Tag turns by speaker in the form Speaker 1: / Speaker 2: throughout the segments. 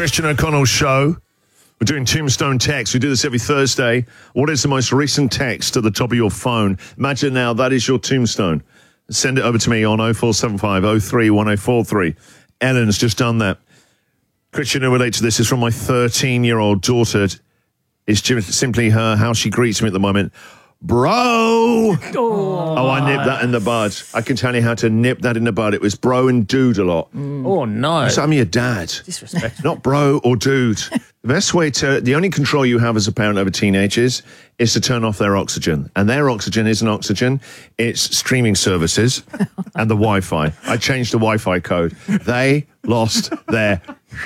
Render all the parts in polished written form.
Speaker 1: Christian O'Connell Show. We're doing Tombstone Text. We do this every Thursday. What is the most recent text at the top of your phone? Imagine now that is your tombstone. Send it over to me on 0475 031043. Ellen's just done that. Christian, who relates to this, is from my 13-year-old daughter. It's simply how she greets me at the moment. Bro! Oh, I nipped that in the bud. I can tell you how to nip that in the bud. It was bro and dude a lot.
Speaker 2: Oh, no.
Speaker 1: So I'm your dad.
Speaker 2: Disrespect.
Speaker 1: Not bro or dude. The best way the only control you have as a parent over teenagers is to turn off their oxygen. And their oxygen isn't oxygen, it's streaming services and the Wi-Fi. I changed the Wi-Fi code. They lost their...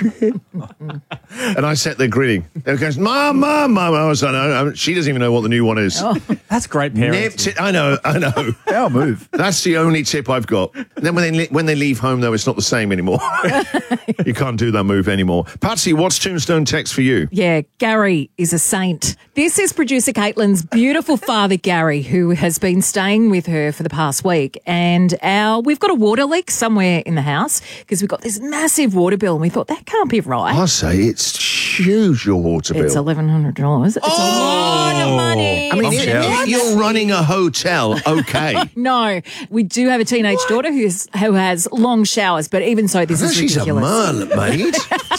Speaker 1: And I sat there grinning. They goes, Mom. I was like, no, she doesn't even know what the new one is.
Speaker 2: Oh, that's great parenting.
Speaker 1: Nipped it. I know.
Speaker 3: Our move.
Speaker 1: That's the only tip I've got. Then when they leave home, though, it's not the same anymore. You can't do that move anymore. Patsy, what's Tombstone Text for you?
Speaker 4: Yeah, Gary is a saint. This is producer Caitlin's beautiful father, Gary, who has been staying with her for the past week. And we've got a water leak somewhere in the house because we've got this massive water bill and we thought that can't be right.
Speaker 1: I say it's huge, your water bill.
Speaker 4: It's $1,100. It's a lot of money.
Speaker 1: I mean, you're running a hotel, okay.
Speaker 4: No, we do have a teenage daughter who has long showers, but even so, this is
Speaker 1: She's
Speaker 4: ridiculous.
Speaker 1: a mermaid.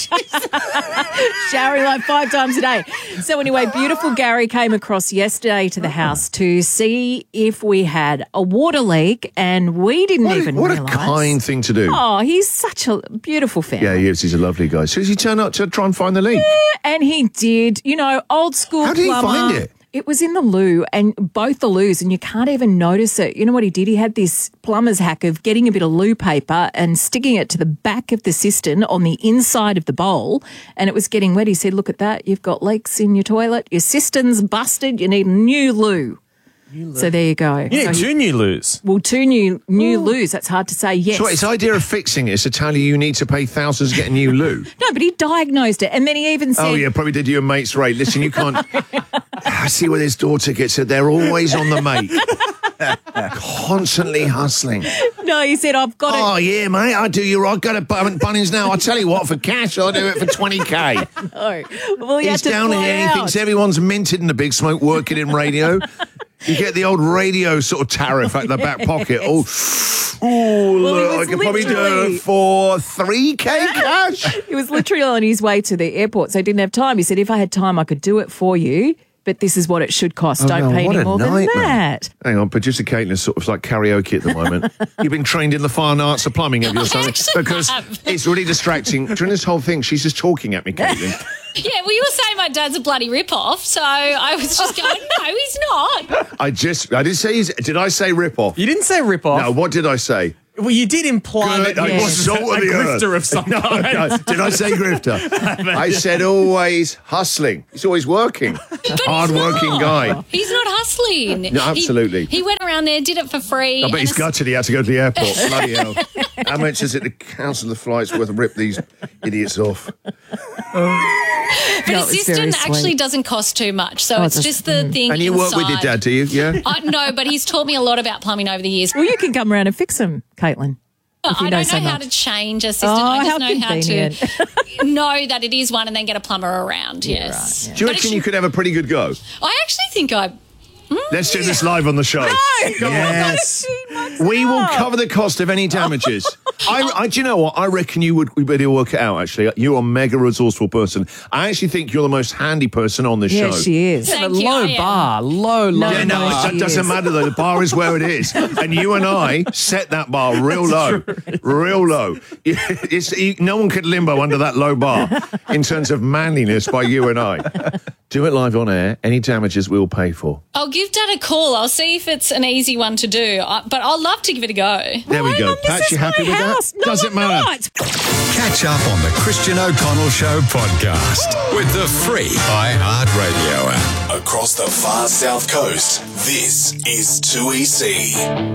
Speaker 4: Showering like 5 times a day. So anyway, beautiful Gary came across yesterday to the house to see if we had a water leak, and we didn't even realise.
Speaker 1: What a kind thing to do.
Speaker 4: Oh, he's such a beautiful family.
Speaker 1: Yeah, he is. He's a lovely guy. So does he turn up to try and find the leak?
Speaker 4: Yeah, and he did. You know, old school
Speaker 1: How did he
Speaker 4: plumber.
Speaker 1: find it?
Speaker 4: It was in the loo, and both the loos, and you can't even notice it. You know what he did? He had this plumber's hack of getting a bit of loo paper and sticking it to the back of the cistern on the inside of the bowl, and it was getting wet. He said, look at that. You've got leaks in your toilet. Your cistern's busted. You need a new loo. So there you go.
Speaker 2: You need 2 new loos.
Speaker 4: Well, 2 new loos. That's hard to say. Yes.
Speaker 1: So his idea of fixing it is to tell you need to pay thousands to get a new loo.
Speaker 4: No, but he diagnosed it, and then he even said,
Speaker 1: Oh, yeah, probably did you a mate's rate. Listen, you can't... I see where his daughter gets it. They're always on the mate. Constantly hustling.
Speaker 4: No, he said, I've got it.
Speaker 1: Oh, yeah, mate, I do you right. Got a Bunnings now. I'll tell you what, for cash, I'll do it for 20K.
Speaker 4: No. Well, he
Speaker 1: He's
Speaker 4: had to
Speaker 1: down
Speaker 4: fly
Speaker 1: here. He
Speaker 4: out.
Speaker 1: thinks everyone's minted in the Big Smoke working in radio. You get the old radio sort of tariff at the back pocket.
Speaker 4: Yes.
Speaker 1: Look, I could probably do it for 3K cash.
Speaker 4: He was literally on his way to the airport, so he didn't have time. He said, if I had time, I could do it for you, but this is what it should cost. Don't pay any more than that.
Speaker 1: Hang on, producer Caitlin's sort of like karaoke at the moment. You've been trained in the fine arts of plumbing, have you, or something? Because it's really distracting. During this whole thing, she's just talking at me, Caitlin.
Speaker 5: Yeah, well, you were saying my dad's a bloody rip-off, so I was just going, no, he's not.
Speaker 1: I did say, did I say rip-off?
Speaker 2: You didn't say rip-off.
Speaker 1: No, what did I say?
Speaker 2: Well, you did imply that
Speaker 1: I
Speaker 2: he
Speaker 1: was
Speaker 2: was
Speaker 1: salt
Speaker 2: a
Speaker 1: of the earth.
Speaker 2: grifter of some kind.
Speaker 1: No, did I say grifter? I said always hustling. He's always working. Hard-working guy.
Speaker 5: He's not hustling.
Speaker 1: No, absolutely.
Speaker 5: He went around there, did it for free.
Speaker 1: I bet he's gutted he had to go to the airport. Bloody hell. How much is it to cancel the flights worth of rip these idiots off?
Speaker 5: But
Speaker 4: No,
Speaker 5: a
Speaker 4: it's very
Speaker 5: cistern
Speaker 4: sweet.
Speaker 5: actually doesn't cost too much, so it's just the thing
Speaker 1: And you work with your dad, do you? Yeah?
Speaker 5: No, but he's taught me a lot about plumbing over the years.
Speaker 4: Well, you can come around and fix them, Caitlin. If you
Speaker 5: I don't
Speaker 4: so
Speaker 5: know how
Speaker 4: much.
Speaker 5: to change a cistern.
Speaker 4: Oh,
Speaker 5: I just
Speaker 4: how
Speaker 5: know how
Speaker 4: convenient.
Speaker 5: to know that it is one and then get a plumber around, yes.
Speaker 4: right,
Speaker 1: Do you reckon you could have a pretty good go?
Speaker 5: I actually think
Speaker 1: Let's do this live on the show.
Speaker 3: Yes.
Speaker 1: We will cover the cost of any damages. Do you know what? I reckon we better work it out, actually. You're a mega resourceful person. I actually think you're the most handy person on this show.
Speaker 4: Yeah, she is.
Speaker 5: Thank
Speaker 2: a
Speaker 5: you,
Speaker 2: low
Speaker 5: I am.
Speaker 2: bar. Low
Speaker 1: Yeah, no,
Speaker 2: bar.
Speaker 1: it doesn't matter though. The bar is where it is, and you and I set that bar real low, real low. No one could limbo under that low bar in terms of manliness by you and I. Do it live on air. Any damages we'll pay for.
Speaker 5: I'll give Dad a call. I'll see if it's an easy one to do, but I'll love to give it a go.
Speaker 1: There we go.
Speaker 4: Hang on,
Speaker 1: Pat,
Speaker 4: this
Speaker 1: you
Speaker 4: is
Speaker 1: happy
Speaker 4: my
Speaker 1: with
Speaker 4: house.
Speaker 1: that?
Speaker 4: No,
Speaker 1: Doesn't
Speaker 4: I'm
Speaker 1: matter.
Speaker 4: not.
Speaker 6: Catch up on the Christian O'Connell Show podcast with the free iHeartRadio app.
Speaker 7: Across the far south coast, this is 2EC.